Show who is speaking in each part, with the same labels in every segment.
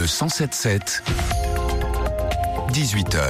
Speaker 1: Le 107.7, 18h.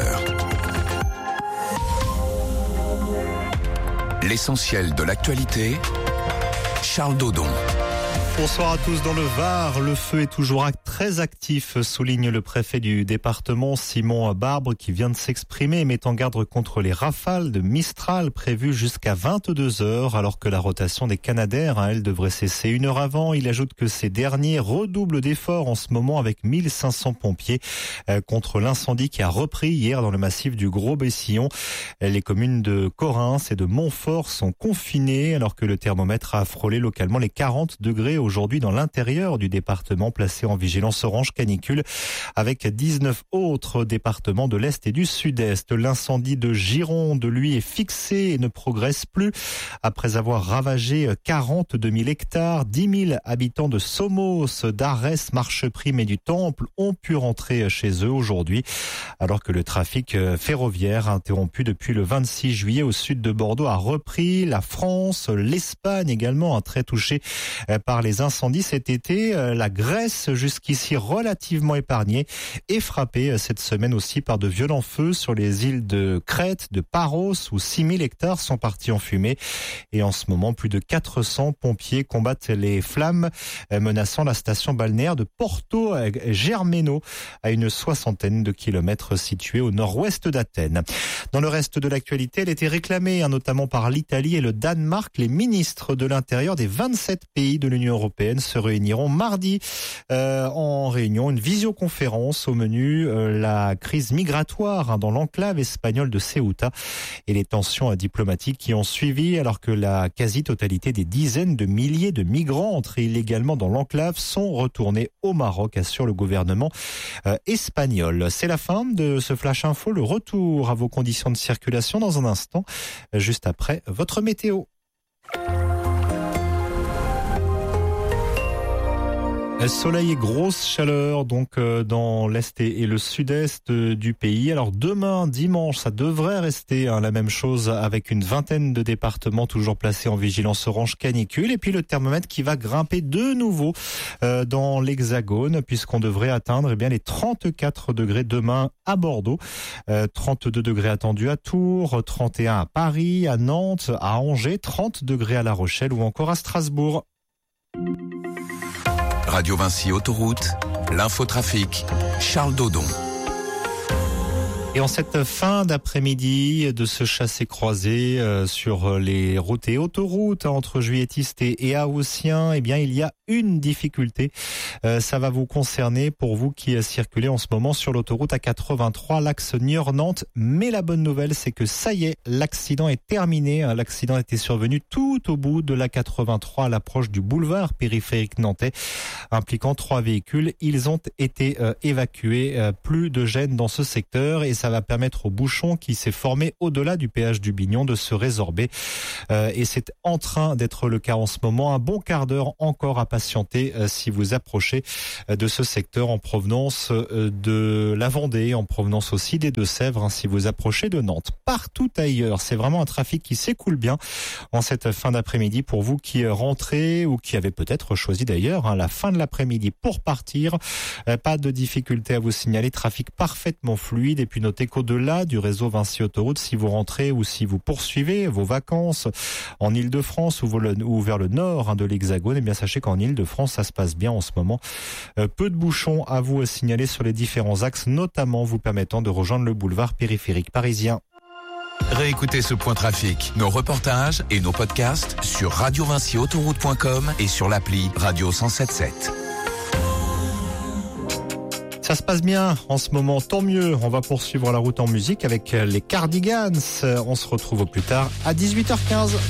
Speaker 1: L'essentiel de l'actualité, Charles Dodon.
Speaker 2: Bonsoir à tous. Dans le Var, le feu est toujours très actif, souligne le préfet du département Simon Barbre, qui vient de s'exprimer et met en garde contre les rafales de Mistral prévues jusqu'à 22h, alors que la rotation des Canadair, elle devrait cesser 1 heure avant. Il ajoute que ces derniers redoublent d'efforts en ce moment avec 1500 pompiers contre l'incendie qui a repris hier dans le massif du Gros-Bessillon. Les communes de Corrins et de Montfort sont confinées, alors que le thermomètre a frôlé localement les 40 degrés aujourd'hui dans l'intérieur du département, placé en vigilance orange canicule avec 19 autres départements de l'Est et du Sud-Est. L'incendie de Gironde, lui, est fixé et ne progresse plus. Après avoir ravagé 42 000 hectares, 10 000 habitants de Somos, d'Arès, Marcheprime et du Temple ont pu rentrer chez eux aujourd'hui, alors que le trafic ferroviaire interrompu depuis le 26 juillet au sud de Bordeaux a repris. La France, l'Espagne également, très touchée par les incendies cet été. La Grèce, jusqu'ici relativement épargnée, est frappée cette semaine aussi par de violents feux sur les îles de Crète, de Paros, où 6 000 hectares sont partis en fumée. Et en ce moment, plus de 400 pompiers combattent les flammes, menaçant la station balnéaire de Porto Germeno, à une 60aine de kilomètres située au nord-ouest d'Athènes. Dans le reste de l'actualité, elle était réclamée notamment par l'Italie et le Danemark. Les ministres de l'Intérieur des 27 pays de l'Union européenne se réuniront mardi en réunion, une visioconférence au menu, la crise migratoire dans l'enclave espagnole de Ceuta et les tensions diplomatiques qui ont suivi, alors que la quasi-totalité des dizaines de milliers de migrants entrés illégalement dans l'enclave sont retournés au Maroc, assure le gouvernement espagnol. C'est la fin de ce Flash Info, le retour à vos conditions de circulation dans un instant, juste après votre météo. Soleil et grosse chaleur donc dans l'est et le sud-est du pays. Alors demain, dimanche, ça devrait rester la même chose avec une vingtaine de départements toujours placés en vigilance orange canicule. Et puis le thermomètre qui va grimper de nouveau dans l'Hexagone, puisqu'on devrait atteindre les 34 degrés demain à Bordeaux, 32 degrés attendus à Tours, 31 à Paris, à Nantes, à Angers, 30 degrés à La Rochelle ou encore à Strasbourg.
Speaker 1: Radio Vinci Autoroute, l'infotrafic, Charles Dodon.
Speaker 2: Et en cette fin d'après-midi de ce chassé-croisé sur les routes et autoroutes entre Juilletistes et Haussien, il y a une difficulté. Ça va vous concerner pour vous qui circulez en ce moment sur l'autoroute A83, l'axe Niort-Nantes. Mais la bonne nouvelle, c'est que ça y est, l'accident est terminé. L'accident était survenu tout au bout de l'A83 à l'approche du boulevard périphérique nantais, impliquant 3 véhicules. Ils ont été évacués. Plus de gêne dans ce secteur et ça va permettre au bouchon qui s'est formé au-delà du péage du Bignon de se résorber. Et c'est en train d'être le cas en ce moment. Un bon quart d'heure encore à patienter si vous approchez de ce secteur en provenance de la Vendée, en provenance aussi des Deux-Sèvres, si vous approchez de Nantes. Partout ailleurs, c'est vraiment un trafic qui s'écoule bien en cette fin d'après-midi pour vous qui rentrez ou qui avez peut-être choisi d'ailleurs la fin de l'après-midi pour partir. Pas de difficulté à vous signaler, trafic parfaitement fluide. Et puis notez qu'au-delà du réseau Vinci Autoroute, si vous rentrez ou si vous poursuivez vos vacances en Île-de-France ou vers le nord de l'Hexagone, sachez qu'en Île-de-France, ça se passe bien en ce moment. Peu de bouchons à vous signaler sur les différents axes, notamment vous permettant de rejoindre le boulevard périphérique parisien.
Speaker 1: Réécoutez ce point trafic, nos reportages et nos podcasts sur radiovinciautoroute.com et sur l'appli Radio 107.7.
Speaker 2: Ça se passe bien en ce moment, tant mieux. On va poursuivre la route en musique avec les Cardigans. On se retrouve au plus tard à 18h15.